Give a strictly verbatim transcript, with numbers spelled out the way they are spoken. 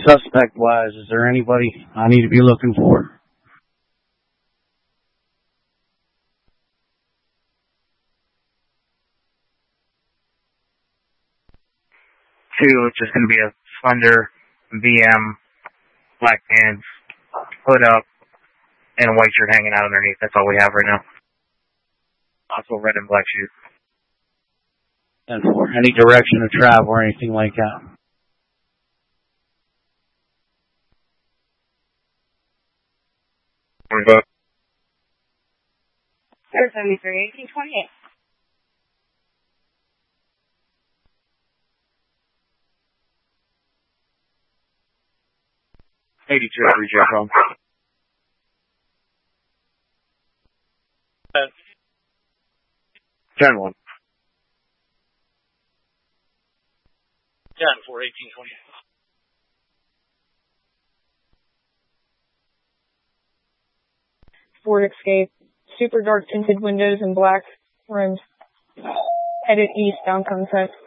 suspect-wise, is there anybody I need to be looking for? Two, it's just going to be a slender V M, black pants, hood up, and a white shirt hanging out underneath. That's all we have right now. Also red and black shoes. And for any direction of travel or anything like that? seventy-three, eighteen twenty-eight. eighty-two, three J phone. ten one. ten for eighteen twenty. Ford Escape, super dark tinted windows and black rims. Headed east down Sunset.